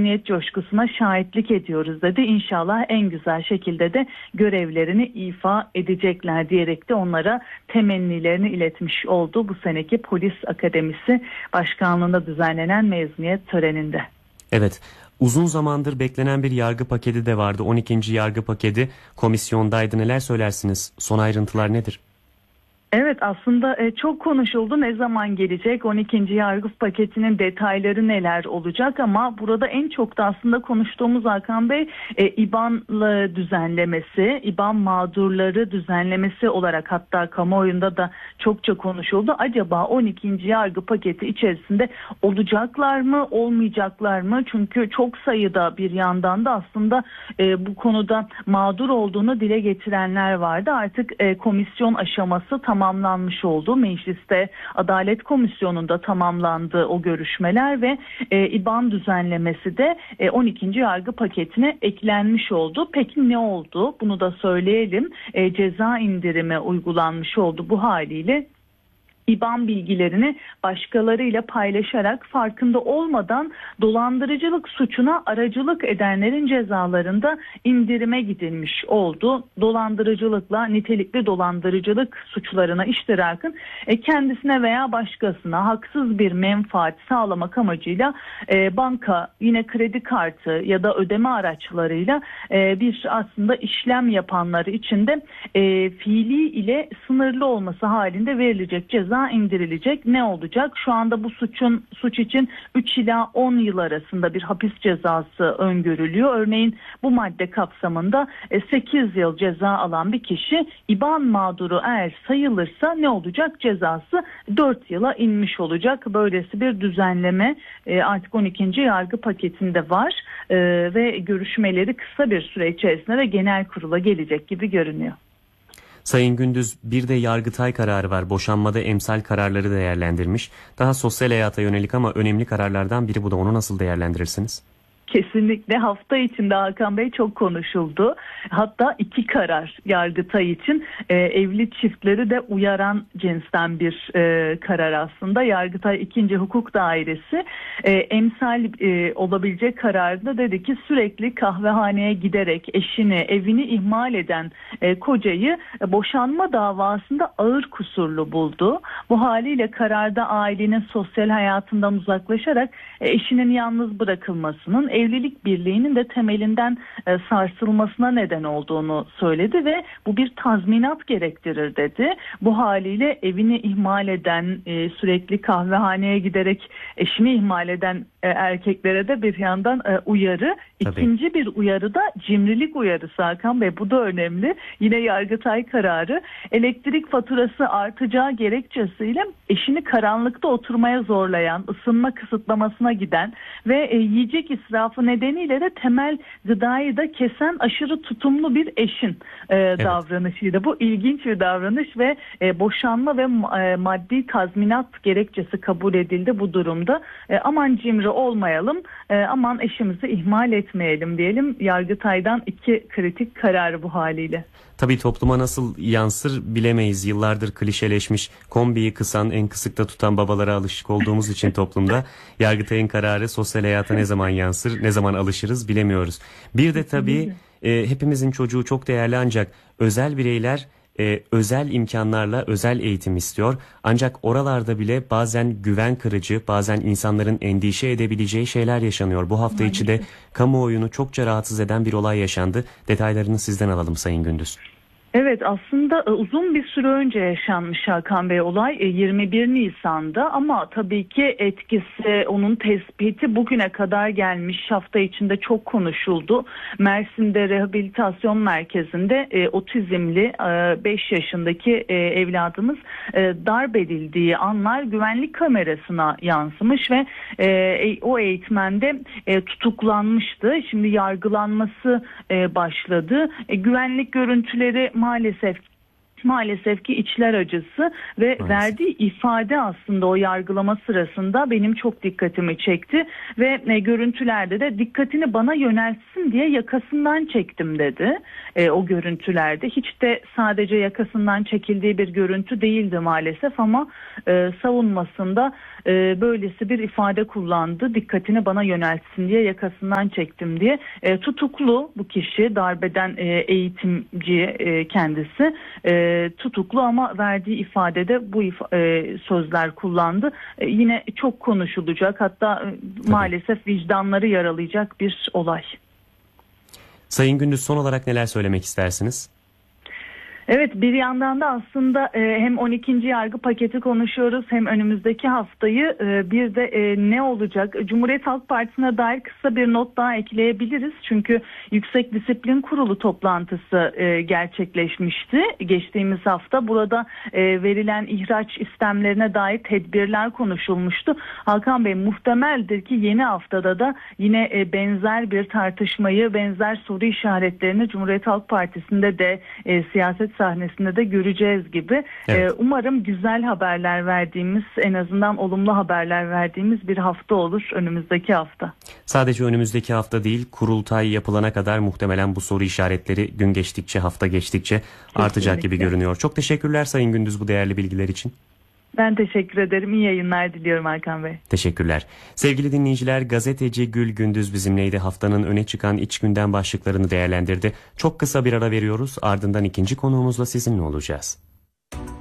mezuniyet coşkusuna şahitlik ediyoruz dedi. İnşallah en güzel şekilde de görevlerini ifa edecekler diyerek de onlara temennilerini iletmiş oldu bu seneki Polis Akademisi Başkanlığı'nda düzenlenen mezuniyet töreninde. Evet. Uzun zamandır beklenen bir yargı paketi de vardı. 12. yargı paketi komisyondaydı. Neler söylersiniz? Son ayrıntılar nedir? Evet, aslında çok konuşuldu. Ne zaman gelecek? 12. yargı paketinin detayları neler olacak? Ama burada en çok da aslında konuştuğumuz Hakan Bey İBAN düzenlemesi, İBAN mağdurları düzenlemesi olarak hatta kamuoyunda da çokça konuşuldu. Acaba 12. yargı paketi içerisinde olacaklar mı, olmayacaklar mı? Çünkü çok sayıda bir yandan da aslında bu konuda mağdur olduğunu dile getirenler vardı. Artık komisyon aşaması tamamlanmış oldu. Mecliste Adalet Komisyonu'nda tamamlandı o görüşmeler ve İBAN düzenlemesi de 12. yargı paketine eklenmiş oldu. Peki ne oldu? Bunu da söyleyelim. Ceza indirimi uygulanmış oldu bu haliyle. İBAN bilgilerini başkalarıyla paylaşarak farkında olmadan dolandırıcılık suçuna aracılık edenlerin cezalarında indirime gidilmiş oldu. Dolandırıcılıkla nitelikli dolandırıcılık suçlarına iştirakın kendisine veya başkasına haksız bir menfaat sağlamak amacıyla banka, yine kredi kartı ya da ödeme araçlarıyla bir aslında işlem yapanları için de fiili ile sınırlı olması halinde verilecek ceza indirilecek. Ne olacak? Şu anda bu suç için 3 ila 10 yıl arasında bir hapis cezası öngörülüyor. Örneğin bu madde kapsamında 8 yıl ceza alan bir kişi İBAN mağduru eğer sayılırsa ne olacak? Cezası 4 yıla inmiş olacak. Böylesi bir düzenleme artık 12. yargı paketinde var ve görüşmeleri kısa bir süre içerisinde de genel kurula gelecek gibi görünüyor. Sayın Gündüz, bir de Yargıtay kararı var. Boşanmada emsal kararları değerlendirmiş. Daha sosyal hayata yönelik ama önemli kararlardan biri bu da. Onu nasıl değerlendirirsiniz? Kesinlikle hafta içinde Hakan Bey çok konuşuldu. Hatta 2 karar Yargıtay için evli çiftleri de uyaran cinsten bir karar aslında. Yargıtay 2. Hukuk Dairesi emsal olabilecek kararda dedi ki sürekli kahvehaneye giderek eşini, evini ihmal eden kocayı boşanma davasında ağır kusurlu buldu. Bu haliyle kararda ailenin sosyal hayatından uzaklaşarak eşinin yalnız bırakılmasının, evlilik birliğinin de temelinden sarsılmasına neden olduğunu söyledi ve bu bir tazminat gerektirir dedi. Bu haliyle evini ihmal eden, sürekli kahvehaneye giderek eşini ihmal eden erkeklere de bir yandan uyarı. Tabii. İkinci bir uyarı da cimrilik uyarısı Hakan Bey. Bu da önemli. Yine Yargıtay kararı elektrik faturası artacağı gerekçesiyle eşini karanlıkta oturmaya zorlayan, ısınma kısıtlamasına giden ve yiyecek israfı nedeniyle de temel gıdayı da kesen aşırı tutumlu bir eşin davranışıydı. Bu ilginç bir davranış ve boşanma ve maddi tazminat gerekçesi kabul edildi bu durumda. Aman cimri olmayalım, aman eşimizi ihmal etmeyelim diyelim. Yargıtay'dan 2 kritik kararı bu haliyle. Tabii topluma nasıl yansır bilemeyiz. Yıllardır klişeleşmiş, kombiyi kısan, en kısıkta tutan babalara alışık olduğumuz için toplumda Yargıtay'ın kararı sosyal hayata ne zaman yansır, ne zaman alışırız bilemiyoruz. Bir de tabii hepimizin çocuğu çok değerli ancak özel bireyler özel imkanlarla özel eğitim istiyor. Ancak oralarda bile bazen güven kırıcı, bazen insanların endişe edebileceği şeyler yaşanıyor. Bu hafta içi de kamuoyunu çokça rahatsız eden bir olay yaşandı. Detaylarını sizden alalım Sayın Gündüz. Evet, aslında uzun bir süre önce yaşanmış Hakan Bey olay 21 Nisan'da ama tabii ki etkisi, onun tespiti bugüne kadar gelmiş, hafta içinde çok konuşuldu. Mersin'de rehabilitasyon merkezinde otizmli 5 yaşındaki evladımız darp edildiği anlar güvenlik kamerasına yansımış ve o eğitmen de tutuklanmıştı. Şimdi yargılanması başladı. Güvenlik görüntüleri maalesef maalesef ki içler acısı ve Maalesef. verdiği ifade aslında o yargılama sırasında benim çok dikkatimi çekti ve görüntülerde de dikkatini bana yöneltsin diye yakasından çektim dedi. O görüntülerde hiç de sadece yakasından çekildiği bir görüntü değildi maalesef ama savunmasında böylesi bir ifade kullandı. Dikkatini bana yöneltsin diye yakasından çektim diye. Tutuklu bu kişi, darbeden eğitimci kendisi. Tutuklu ama verdiği ifadede bu sözler kullandı. Yine çok konuşulacak, hatta maalesef vicdanları yaralayacak bir olay. Sayın Gündüz, son olarak neler söylemek istersiniz? Evet, bir yandan da aslında hem 12. yargı paketi konuşuyoruz hem önümüzdeki haftayı, bir de ne olacak? Cumhuriyet Halk Partisi'ne dair kısa bir not daha ekleyebiliriz. Çünkü Yüksek Disiplin Kurulu toplantısı gerçekleşmişti geçtiğimiz hafta. Burada verilen ihraç istemlerine dair tedbirler konuşulmuştu. Hakan Bey, muhtemeldir ki yeni haftada da yine benzer bir tartışmayı, benzer soru işaretlerini Cumhuriyet Halk Partisi'nde de siyaset sahnesinde de göreceğiz gibi. Evet. Umarım güzel haberler verdiğimiz, en azından olumlu haberler verdiğimiz bir hafta olur önümüzdeki hafta. Sadece önümüzdeki hafta değil, kurultay yapılana kadar muhtemelen bu soru işaretleri gün geçtikçe, hafta geçtikçe artacak gibi görünüyor. Çok teşekkürler Sayın Gündüz bu değerli bilgiler için. Ben teşekkür ederim. İyi yayınlar diliyorum Hakan Bey. Teşekkürler. Sevgili dinleyiciler, gazeteci Gül Gündüz bizimleydi. Haftanın öne çıkan iç gündem başlıklarını değerlendirdi. Çok kısa bir ara veriyoruz. Ardından ikinci konuğumuzla sizinle olacağız.